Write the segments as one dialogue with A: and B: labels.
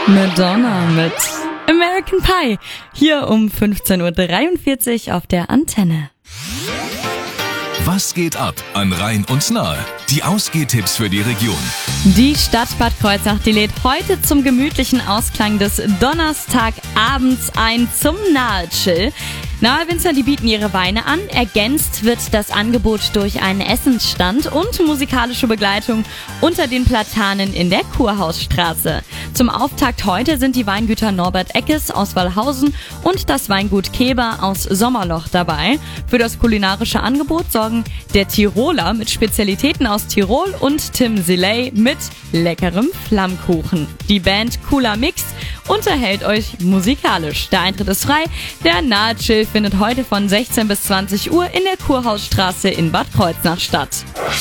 A: Madonna mit American Pie. Hier um 15.43 Uhr auf der Antenne.
B: Was geht ab an Rhein und Nahe? Die Ausgehtipps für die Region.
A: Die Stadt Bad Kreuznach, die lädt heute zum gemütlichen Ausklang des Donnerstagabends ein zum Nahe-Chill. Nahe-Winzer, die bieten ihre Weine an. Ergänzt wird das Angebot durch einen Essensstand und musikalische Begleitung unter den Platanen in der Kurhausstraße. Zum Auftakt heute sind die Weingüter Norbert Eckes aus Wallhausen und das Weingut Keber aus Sommerloch dabei. Für das kulinarische Angebot sorgen der Tiroler mit Spezialitäten aus Tirol und Tim Siley mit leckerem Flammkuchen. Die Band Cooler Mix unterhält euch musikalisch. Der Eintritt ist frei. Der Nahe-Chill findet heute von 16 bis 20 Uhr in der Kurhausstraße in Bad Kreuznach statt.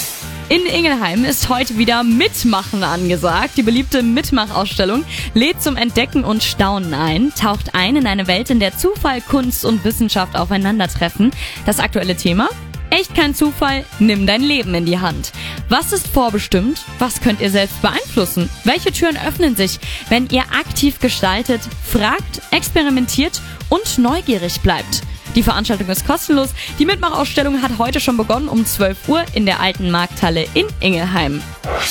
A: In Ingelheim ist heute wieder Mitmachen angesagt. Die beliebte Mitmachausstellung lädt zum Entdecken und Staunen ein, taucht ein in eine Welt, in der Zufall, Kunst und Wissenschaft aufeinandertreffen. Das aktuelle Thema? Echt kein Zufall, nimm dein Leben in die Hand. Was ist vorbestimmt? Was könnt ihr selbst beeinflussen? Welche Türen öffnen sich, wenn ihr aktiv gestaltet, fragt, experimentiert und neugierig bleibt? Die Veranstaltung ist kostenlos. Die Mitmachausstellung hat heute schon begonnen um 12 Uhr in der alten Markthalle in Ingelheim.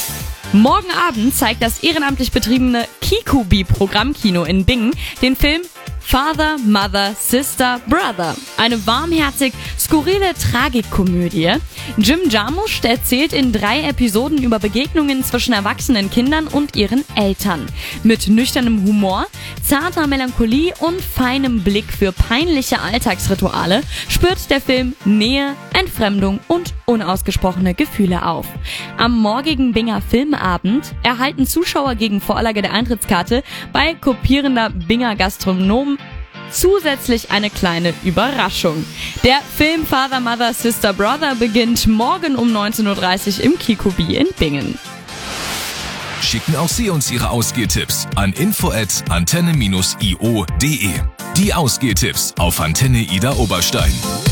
A: Morgen Abend zeigt das ehrenamtlich betriebene Kikubi-Programmkino in Bingen den Film Father, Mother, Sister, Brother. Eine warmherzig skurrile Tragikkomödie. Jim Jarmusch erzählt in 3 Episoden über Begegnungen zwischen erwachsenen Kindern und ihren Eltern. Mit nüchternem Humor, zarter Melancholie und feinem Blick für peinliche Alltagsrituale spürt der Film Nähe, Entfremdung und unausgesprochene Gefühle auf. Am morgigen Binger Filmabend erhalten Zuschauer gegen Vorlage der Eintrittskarte bei kopierender Binger Gastronomen zusätzlich eine kleine Überraschung. Der Film Father, Mother, Sister, Brother beginnt morgen um 19.30 Uhr im Kikubi in Bingen.
B: Schicken auch Sie uns Ihre Ausgehtipps an info@antenne-io.de. Die Ausgehtipps auf Antenne Ida Oberstein.